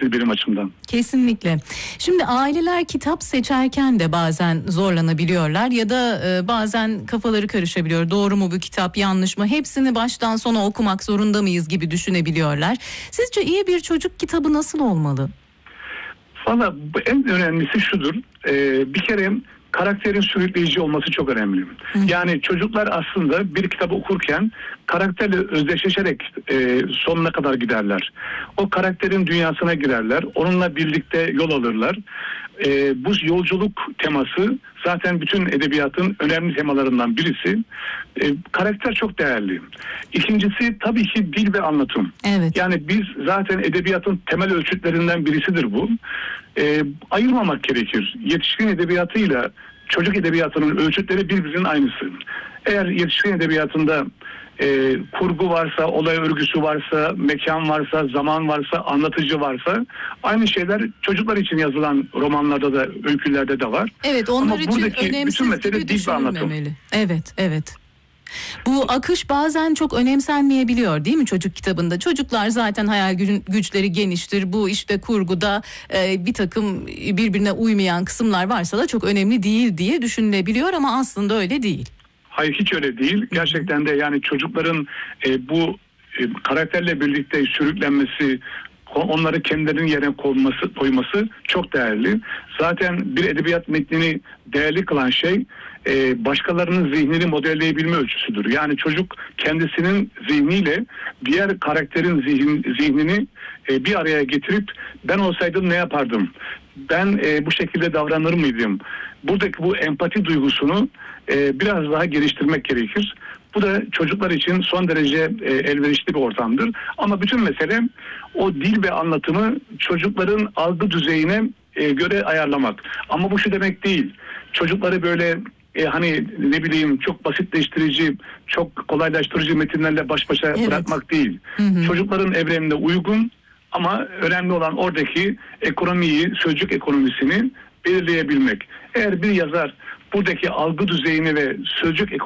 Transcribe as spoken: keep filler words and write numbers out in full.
gerektir benim açımdan. Kesinlikle. Şimdi aileler kitap seçerken de bazen zorlanabiliyorlar ya da e, bazen kafaları karışabiliyor. Doğru mu bu kitap, yanlış mı? Hepsini baştan sona okumak zorunda mıyız gibi düşünebiliyorlar. Sizce iyi bir çocuk kitabı nasıl olmalı? Valla en önemlisi şudur. Ee, bir kere karakterin sürükleyici olması çok önemli. Hı. Yani çocuklar aslında bir kitabı okurken karakterle özdeşleşerek e, sonuna kadar giderler. O karakterin dünyasına girerler. Onunla birlikte yol alırlar. E, bu yolculuk teması zaten bütün edebiyatın önemli temalarından birisi. E, karakter çok değerli. İkincisi tabii ki dil ve anlatım. Evet. Yani biz zaten edebiyatın temel ölçütlerinden birisidir bu. E, ayırmamak gerekir. Yetişkin edebiyatıyla çocuk edebiyatının ölçütleri birbirinin aynısı. Eğer yetişkin edebiyatında e, kurgu varsa, olay örgüsü varsa, mekan varsa, zaman varsa, anlatıcı varsa aynı şeyler çocuklar için yazılan romanlarda da, öykülerde de var. Evet, onlar Ama için buradaki önemsiz bütün mesele gibi dil ve anlatım. düşünülmemeli. Evet, evet. Bu akış bazen çok önemsenmeyebiliyor değil mi çocuk kitabında? Çocuklar zaten hayal güçleri geniştir. Bu işte kurguda e, bir takım birbirine uymayan kısımlar varsa da çok önemli değil diye düşünülebiliyor ama aslında öyle değil. Hayır, hiç öyle değil. Gerçekten de yani çocukların e, bu e, karakterle birlikte sürüklenmesi, onları kendilerinin yerine koyması, koyması çok değerli. Zaten bir edebiyat metnini değerli kılan şey e, başkalarının zihnini modelleyebilme ölçüsüdür. Yani çocuk kendisinin zihniyle diğer karakterin zihin, zihnini e, bir araya getirip ben olsaydım ne yapardım? Ben e, bu şekilde davranır mıydım? Buradaki bu empati duygusunu e, biraz daha geliştirmek gerekir. Bu da çocuklar için son derece e, elverişli bir ortamdır. Ama bütün mesele o dil ve anlatımı çocukların algı düzeyine e, göre ayarlamak. Ama bu şu demek değil. Çocukları böyle e, hani ne bileyim çok basitleştirici, çok kolaylaştırıcı metinlerle baş başa evet. bırakmak değil. Hı hı. Çocukların evrenine uygun ama önemli olan oradaki ekonomiyi, sözcük ekonomisini belirleyebilmek. Eğer bir yazar buradaki algı düzeyini ve sözcük ekonomisini